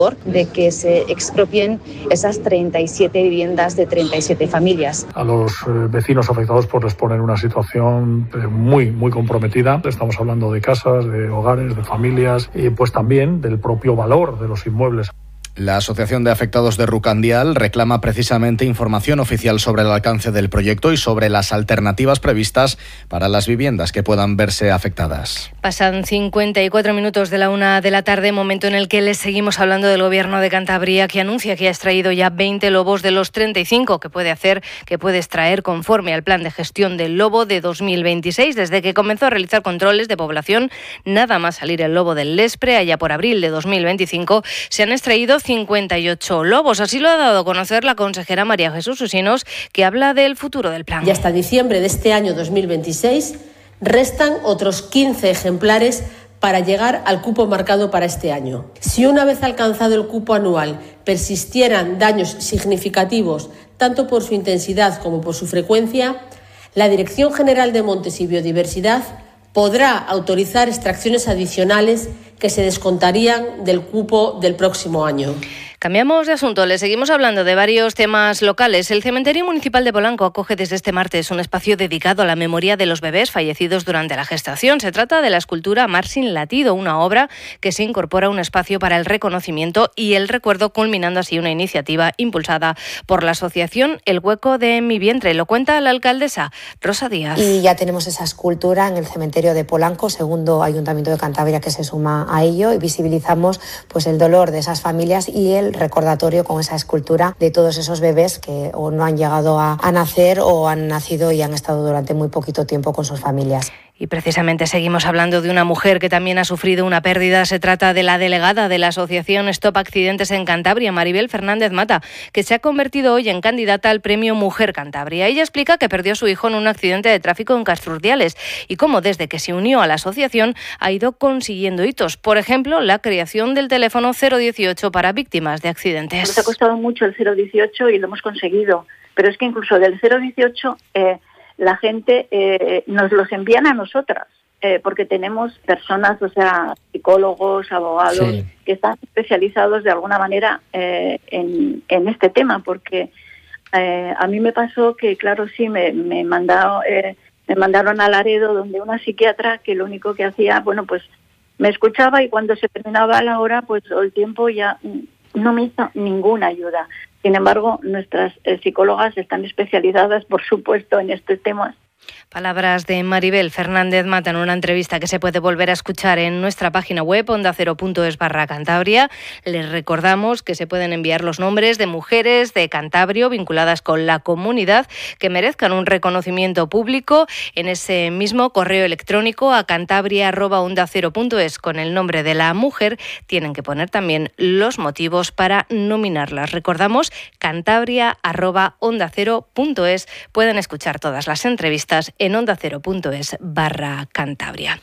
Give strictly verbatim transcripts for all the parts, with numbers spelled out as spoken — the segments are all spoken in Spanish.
de que se expropien esas treinta y siete viviendas de treinta y siete familias. A los eh, vecinos afectados pues les ponen una situación eh, muy, muy comprometida. Estamos hablando de casas, de hogares, de familias y pues también del propio valor de los inmuebles. La Asociación de Afectados de Rucandial reclama precisamente información oficial sobre el alcance del proyecto y sobre las alternativas previstas para las viviendas que puedan verse afectadas. Pasan cincuenta y cuatro minutos de la una de la tarde, momento en el que les seguimos hablando del Gobierno de Cantabria, que anuncia que ha extraído ya veinte lobos de los treinta y cinco que puede hacer, que puede extraer conforme al plan de gestión del lobo de dos mil veintiséis. Desde que comenzó a realizar controles de población, nada más salir el lobo del Lespre, allá por abril de dos mil veinticinco, se han extraído cincuenta y ocho lobos. Así lo ha dado a conocer la consejera María Jesús Usinos, que habla del futuro del plan. Y hasta diciembre de este año dos mil veintiséis restan otros quince ejemplares para llegar al cupo marcado para este año. Si una vez alcanzado el cupo anual persistieran daños significativos, tanto por su intensidad como por su frecuencia, la Dirección General de Montes y Biodiversidad podrá autorizar extracciones adicionales que se descontarían del cupo del próximo año. Cambiamos de asunto, le seguimos hablando de varios temas locales. El Cementerio Municipal de Polanco acoge desde este martes un espacio dedicado a la memoria de los bebés fallecidos durante la gestación. Se trata de la escultura Mar sin latido, una obra que se incorpora a un espacio para el reconocimiento y el recuerdo, culminando así una iniciativa impulsada por la asociación El Hueco de Mi Vientre. Lo cuenta la alcaldesa Rosa Díaz. Y ya tenemos esa escultura en el Cementerio de Polanco, segundo ayuntamiento de Cantabria que se suma a ello, y visibilizamos pues el dolor de esas familias y el recordatorio con esa escultura de todos esos bebés que o no han llegado a, a nacer o han nacido y han estado durante muy poquito tiempo con sus familias. Y precisamente seguimos hablando de una mujer que también ha sufrido una pérdida. Se trata de la delegada de la asociación Stop Accidentes en Cantabria, Maribel Fernández Mata, que se ha convertido hoy en candidata al premio Mujer Cantabria. Ella explica que perdió a su hijo en un accidente de tráfico en Castrurdiales y cómo desde que se unió a la asociación ha ido consiguiendo hitos. Por ejemplo, la creación del teléfono cero dieciocho para víctimas de accidentes. Nos ha costado mucho el cero dieciocho y lo hemos conseguido, pero es que incluso del cero dieciocho... Eh, la gente eh, nos los envían a nosotras, eh, porque tenemos personas, o sea, psicólogos, abogados, sí, que están especializados de alguna manera eh, en, en este tema, porque eh, a mí me pasó que, claro, sí, me, me, mandado, eh, me mandaron a Laredo, donde una psiquiatra que lo único que hacía, bueno, pues me escuchaba y cuando se terminaba la hora, pues el tiempo ya no me hizo ninguna ayuda. Sin embargo, nuestras eh, psicólogas están especializadas, por supuesto, en estos temas. Palabras de Maribel Fernández Mata en una entrevista que se puede volver a escuchar en nuestra página web onda cero punto es barra Cantabria. Les recordamos que se pueden enviar los nombres de mujeres de Cantabrio vinculadas con la comunidad que merezcan un reconocimiento público en ese mismo correo electrónico a cantabria arroba onda cero punto es con el nombre de la mujer. Tienen que poner también los motivos para nominarlas. Recordamos cantabria arroba onda cero punto es. Pueden escuchar todas las entrevistas en onda cero punto es barra Cantabria.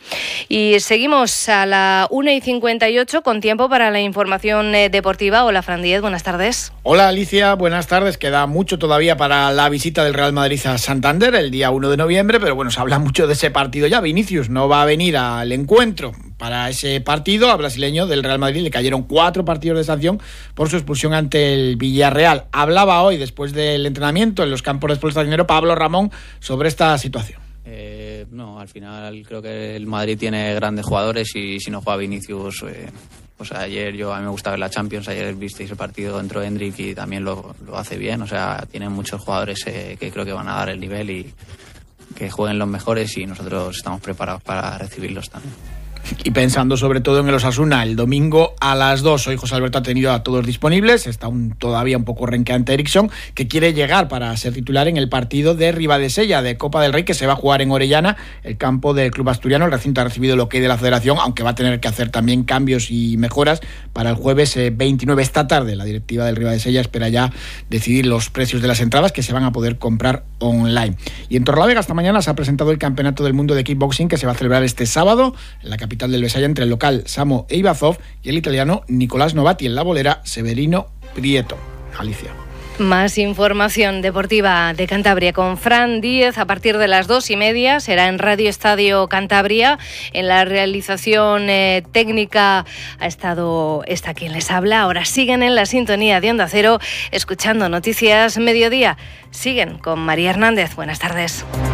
Y seguimos a la una y cincuenta y ocho con tiempo para la información eh, deportiva. Hola, Fran Díez, buenas tardes. Hola, Alicia, buenas tardes. Queda mucho todavía para la visita del Real Madrid a Santander el día uno de noviembre, pero bueno, se habla mucho de ese partido ya. Vinicius no va a venir al encuentro. Para ese partido, al brasileño del Real Madrid le cayeron cuatro partidos de sanción por su expulsión ante el Villarreal. Hablaba hoy, después del entrenamiento en los campos de Expolio Pablo Ramón, sobre esta situación. Eh, no, al final creo que el Madrid tiene grandes jugadores y si no juega Vinicius... Eh... Pues ayer yo a mí me gusta ver la Champions, ayer visteis el partido, dentro de Endrick y también lo, lo hace bien, o sea, tienen muchos jugadores eh, que creo que van a dar el nivel y que jueguen los mejores y nosotros estamos preparados para recibirlos también. Y pensando sobre todo en el Osasuna, el domingo a las dos, hoy José Alberto ha tenido a todos disponibles, está un, todavía un poco renqueante Eriksson, que quiere llegar para ser titular en el partido de Ribadesella, de Copa del Rey, que se va a jugar en Orellana, el campo del club asturiano. El recinto ha recibido el ok de la federación, aunque va a tener que hacer también cambios y mejoras para el jueves eh, veintinueve, esta tarde. La directiva del Ribadesella espera ya decidir los precios de las entradas que se van a poder comprar online. Y en Torrelavega esta mañana se ha presentado el Campeonato del Mundo de Kickboxing, que se va a celebrar este sábado en la capital del Besaya, entre el local Samo Eibazov y el italiano Nicolás Novati, en la bolera Severino Prieto. Alicia. Más información deportiva de Cantabria con Fran Díez a partir de las dos y media. Será en Radio Estadio Cantabria. En la realización eh, técnica ha estado esta quien les habla. Ahora siguen en la sintonía de Onda Cero escuchando Noticias Mediodía. Siguen con María Hernández. Buenas tardes.